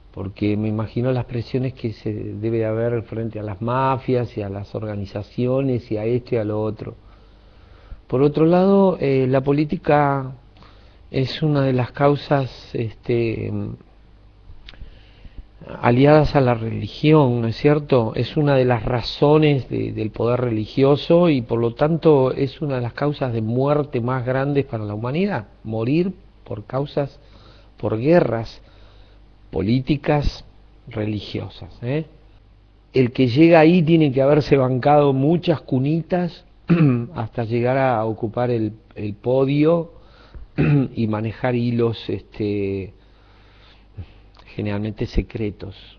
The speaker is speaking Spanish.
porque me imagino las presiones que se debe haber frente a las mafias y a las organizaciones y a esto y a lo otro. Por otro lado, la política es una de las causas aliadas a la religión, ¿no es cierto? Es una de las razones del poder religioso y por lo tanto es una de las causas de muerte más grandes para la humanidad. Morir por causas, por guerras políticas religiosas, ¿eh? El que llega ahí tiene que haberse bancado muchas cunitas hasta llegar a ocupar el podio y manejar hilos generalmente secretos.